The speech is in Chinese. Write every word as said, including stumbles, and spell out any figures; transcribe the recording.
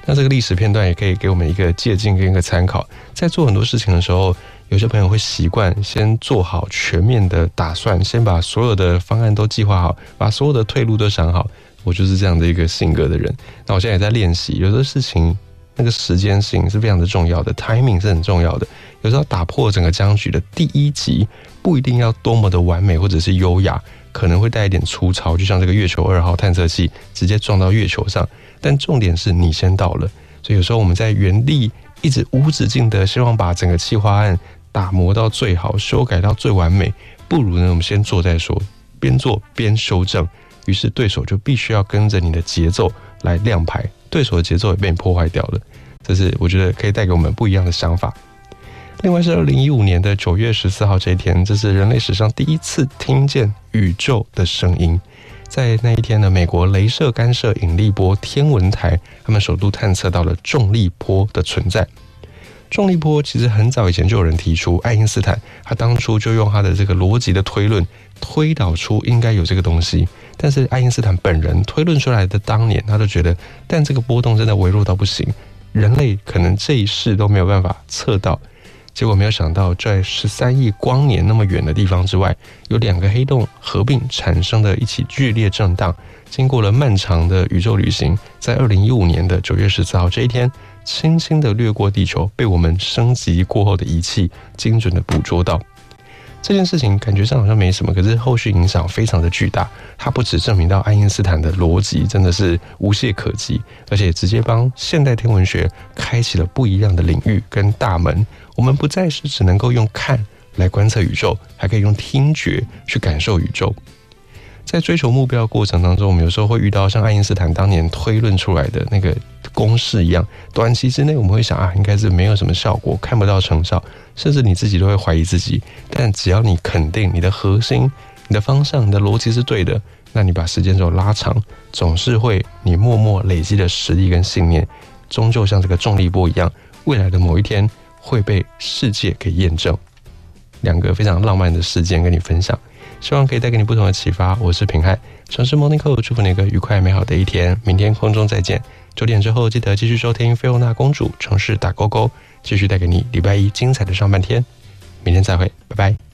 那这个历史片段也可以给我们一个借鉴跟一个参考。在做很多事情的时候，有些朋友会习惯先做好全面的打算，先把所有的方案都计划好，把所有的退路都想好。我就是这样的一个性格的人。那我现在也在练习，有的事情那个时间性是非常的重要的， timing 是很重要的。有时候打破整个僵局的第一集不一定要多么的完美或者是优雅，可能会带一点粗糙，就像这个月球二号探测器直接撞到月球上，但重点是你先到了。所以有时候我们在原地一直无止境的希望把整个企划案打磨到最好，修改到最完美，不如呢我们先做再说，边做边修正。于是对手就必须要跟着你的节奏来亮牌，对手的节奏也被你破坏掉了。这是我觉得可以带给我们不一样的想法。另外是二零一五年的九月十四号这一天，这是人类史上第一次听见宇宙的声音。在那一天呢，美国雷射干涉引力波天文台他们首度探测到了重力波的存在。重力波其实很早以前就有人提出，爱因斯坦他当初就用他的这个逻辑的推论推导出应该有这个东西，但是爱因斯坦本人推论出来的当年，他就觉得但这个波动真的微弱到不行，人类可能这一世都没有办法测到。结果没有想到，在十三亿光年那么远的地方之外，有两个黑洞合并产生的一起剧烈震荡，经过了漫长的宇宙旅行，在二零一五年的九月十四号这一天，轻轻的掠过地球，被我们升级过后的仪器精准的捕捉到。这件事情感觉上好像没什么，可是后续影响非常的巨大。它不只证明到爱因斯坦的逻辑真的是无懈可击，而且直接帮现代天文学开启了不一样的领域跟大门。我们不再是只能够用看来观测宇宙，还可以用听觉去感受宇宙。在追求目标的过程当中，我们有时候会遇到像爱因斯坦当年推论出来的那个公式一样，短期之内我们会想啊，应该是没有什么效果，看不到成效，甚至你自己都会怀疑自己。但只要你肯定你的核心、你的方向、你的逻辑是对的，那你把时间轴拉长，总是会你默默累积的实力跟信念，终究像这个重力波一样，未来的某一天会被世界给验证。两个非常浪漫的事件跟你分享，希望可以带给你不同的启发。我是品翰，城市 Morning Call， 祝福你一个愉快美好的一天。明天空中再见，九点之后记得继续收听菲欧娜公主城市打勾勾，继续带给你礼拜一精彩的上半天。明天再会，拜拜。